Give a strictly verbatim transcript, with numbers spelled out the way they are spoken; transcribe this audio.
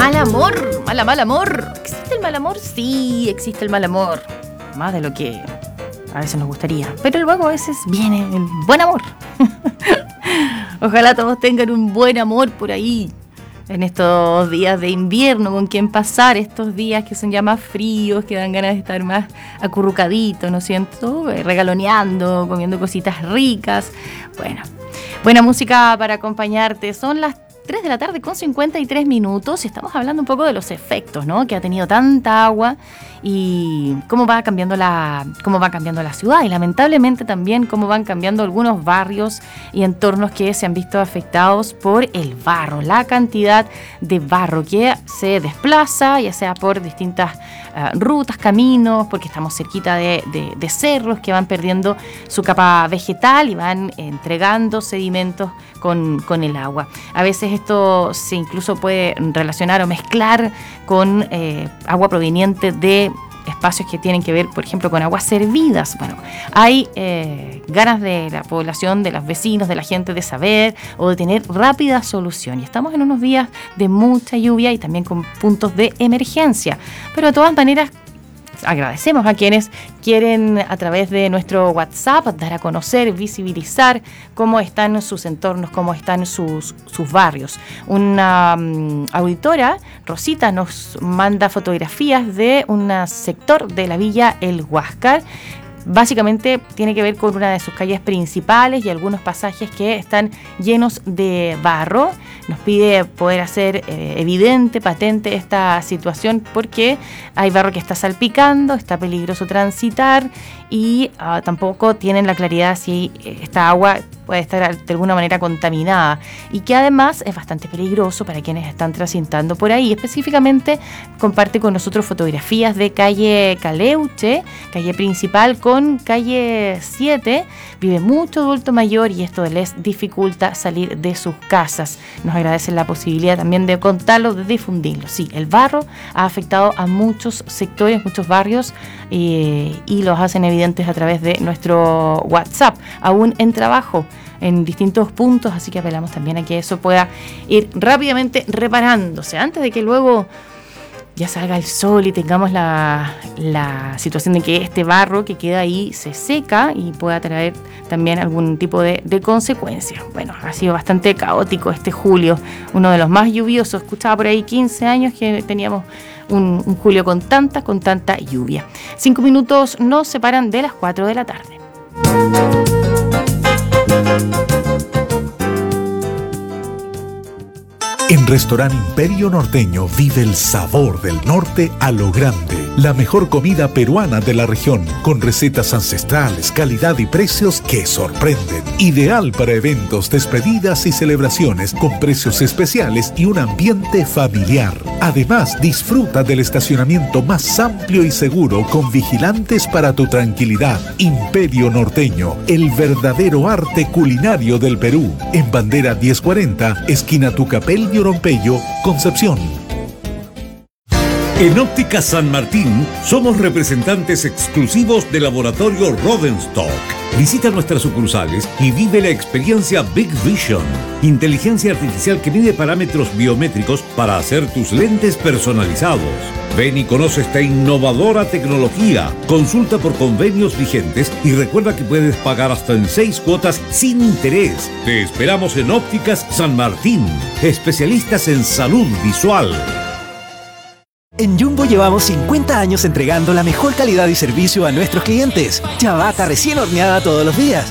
Mal amor, mal, mal amor. ¿Existe el mal amor? Sí, existe el mal amor. Más de lo que a veces nos gustaría. Pero luego a veces viene el buen amor. Ojalá todos tengan un buen amor por ahí. En estos días de invierno, con quien pasar estos días que son ya más fríos, que dan ganas de estar más acurrucaditos, ¿no es cierto? Regaloneando, comiendo cositas ricas. Bueno, buena música para acompañarte. Son las tres de la tarde con cincuenta y tres minutos y estamos hablando un poco de los efectos, ¿no? Que ha tenido tanta agua y cómo va cambiando la cómo va cambiando la ciudad y lamentablemente también cómo van cambiando algunos barrios y entornos que se han visto afectados por el barro, la cantidad de barro que se desplaza, ya sea por distintas uh, rutas, caminos, porque estamos cerquita de, de, de cerros que van perdiendo su capa vegetal y van entregando sedimentos con, con el agua. A veces esto se incluso puede relacionar o mezclar con eh, agua proveniente de espacios que tienen que ver, por ejemplo, con aguas servidas. Bueno, hay eh, ganas de la población, de los vecinos, de la gente de saber o de tener rápida solución. Y estamos en unos días de mucha lluvia y también con puntos de emergencia. Pero de todas maneras, agradecemos a quienes quieren a través de nuestro WhatsApp dar a conocer, visibilizar cómo están sus entornos, cómo están sus, sus barrios. Una um, auditora, Rosita, nos manda fotografías de un sector de la villa El Huáscar. Básicamente tiene que ver con una de sus calles principales y algunos pasajes que están llenos de barro. Nos pide poder hacer eh, evidente, patente esta situación porque hay barro que está salpicando, está peligroso transitar y uh, tampoco tienen la claridad si esta agua puede estar de alguna manera contaminada y que además es bastante peligroso para quienes están transitando por ahí. Específicamente comparte con nosotros fotografías de calle Caleuche, calle principal con calle siete. Vive mucho adulto mayor y esto les dificulta salir de sus casas. Nos agradecen la posibilidad también de contarlo, de difundirlo. Sí, el barro ha afectado a muchos sectores, muchos barrios eh, y los hacen evidentes a través de nuestro WhatsApp, aún en trabajo en distintos puntos, así que apelamos también a que eso pueda ir rápidamente reparándose antes de que luego ya salga el sol y tengamos la, la situación de que este barro que queda ahí se seca y pueda traer también algún tipo de, de consecuencia. Bueno, ha sido bastante caótico este julio, uno de los más lluviosos. Escuchaba por ahí quince años que teníamos un, un julio con tanta, con tanta lluvia. Cinco minutos nos separan de las cuatro de la tarde. En Restaurante Imperio Norteño vive el sabor del norte a lo grande. La mejor comida peruana de la región, con recetas ancestrales, calidad y precios que sorprenden. Ideal para eventos, despedidas y celebraciones, con precios especiales y un ambiente familiar. Además, disfruta del estacionamiento más amplio y seguro, con vigilantes para tu tranquilidad. Imperio Norteño, el verdadero arte culinario del Perú. En Bandera diez cuarenta, esquina Tucapel y Orompeyo, Concepción. En Óptica San Martín somos representantes exclusivos del laboratorio Rodenstock. Visita nuestras sucursales y vive la experiencia Big Vision, inteligencia artificial que mide parámetros biométricos para hacer tus lentes personalizados. Ven y conoce esta innovadora tecnología. Consulta por convenios vigentes y recuerda que puedes pagar hasta en seis cuotas sin interés. Te esperamos en Ópticas San Martín, especialistas en salud visual. En Jumbo llevamos cincuenta años entregando la mejor calidad y servicio a nuestros clientes. Chavaca recién horneada todos los días.